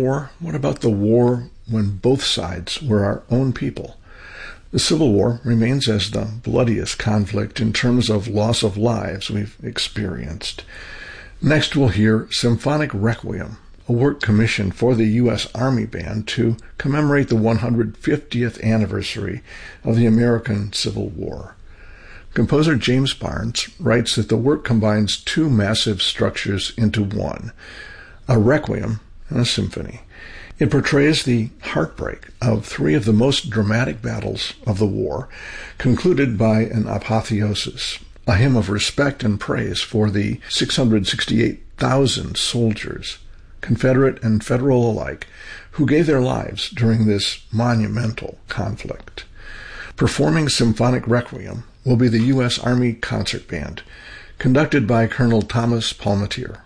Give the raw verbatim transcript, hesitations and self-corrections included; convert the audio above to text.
War? What about the war when both sides were our own people? The Civil War remains as the bloodiest conflict in terms of loss of lives we've experienced. Next, we'll hear Symphonic Requiem, a work commissioned for the U S Army Band to commemorate the one hundred fiftieth anniversary of the American Civil War. Composer James Barnes writes that the work combines two massive structures into one, a requiem and a symphony. It portrays the heartbreak of three of the most dramatic battles of the war, concluded by an apotheosis, a hymn of respect and praise for the six hundred sixty-eight thousand soldiers, Confederate and Federal alike, who gave their lives during this monumental conflict. Performing Symphonic Requiem will be the U S Army Concert Band, conducted by Colonel Thomas Palmatier.